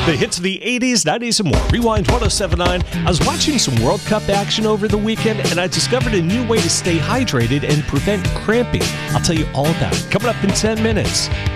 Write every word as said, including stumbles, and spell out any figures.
The hits of the eighties, nineties, and more. Rewind ten seventy-nine. I was watching some World Cup action over the weekend, and I discovered a new way to stay hydrated and prevent cramping. I'll tell you all about it coming up in ten minutes.